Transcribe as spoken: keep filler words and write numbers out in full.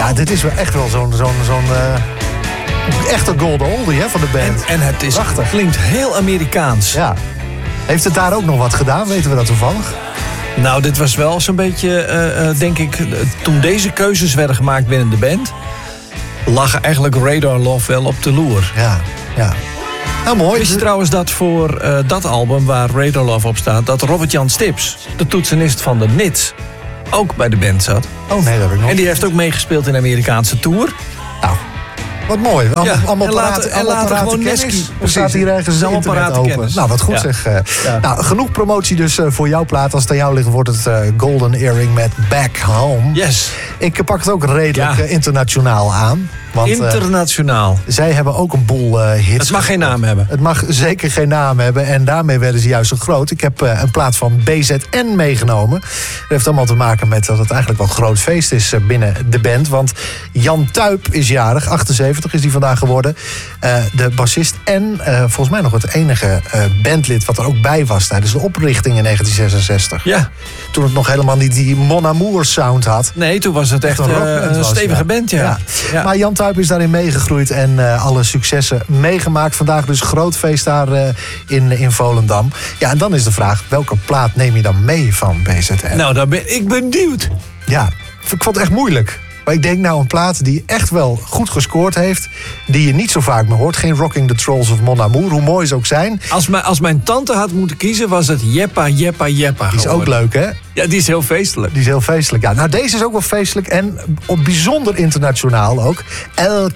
Ja, dit is wel echt wel zo'n... zo'n, zo'n uh, echte golden oldie hè, van de band. En, en het is, klinkt heel Amerikaans. Ja. Heeft het daar ook nog wat gedaan? Weten we dat toevallig? Nou, dit was wel zo'n beetje, uh, uh, denk ik... toen deze keuzes werden gemaakt binnen de band... lag eigenlijk Radar Love wel op de loer. Ja, ja. Nou, mooi. Wist je trouwens dat voor uh, dat album waar Radar Love op staat... dat Robert-Jan Stips, de toetsenist van de Nits... ook bij de band zat. Oh nee, dat heb ik nog. En die heeft ook meegespeeld in de Amerikaanse tour. Nou, wat mooi. Allemaal, ja, allemaal en paraat, later, allemaal en later gewoon Neski. Er staat hier ergens een internet open. Kennis. Nou, wat goed ja. zeg. Uh, ja. Nou, genoeg promotie dus uh, voor jouw plaat. Als het aan jou ligt, wordt het uh, Golden Earring met Back Home. Yes. Ik pak het ook redelijk ja. uh, internationaal aan. Want, internationaal. Uh, zij hebben ook een boel uh, hits. Het mag geen naam hebben. Het mag zeker geen naam hebben. En daarmee werden ze juist zo groot. Ik heb uh, een plaat van B Z N meegenomen. Dat heeft allemaal te maken met dat het eigenlijk wel een groot feest is uh, binnen de band. Want Jan Tuyp is jarig. achtenzeventig is hij vandaag geworden. Uh, de bassist en uh, volgens mij nog het enige uh, bandlid wat er ook bij was tijdens de oprichting in negentien zesenzestig. Ja. Toen het nog helemaal niet die Mon Amour sound had. Nee, toen was het echt, echt een, uh, een was, stevige ja. band, ja. Ja. ja. Maar Jan Tuyp is daarin meegegroeid en uh, alle successen meegemaakt. Vandaag dus groot feest daar uh, in, in Volendam. Ja, en dan is de vraag, welke plaat neem je dan mee van B Z N? Nou, daar ben ik benieuwd. Ja, ik vond het echt moeilijk. Maar ik denk nou een plaat die echt wel goed gescoord heeft... die je niet zo vaak meer hoort. Geen Rocking the Trolls of Mon Amour, hoe mooi ze ook zijn. Als, mijn, als mijn tante had moeten kiezen, was het Jeppa, Jeppa, Jeppa. Die is ook leuk, hè? Ja, die is heel feestelijk. Die is heel feestelijk, ja. Nou, deze is ook wel feestelijk en op bijzonder internationaal ook. El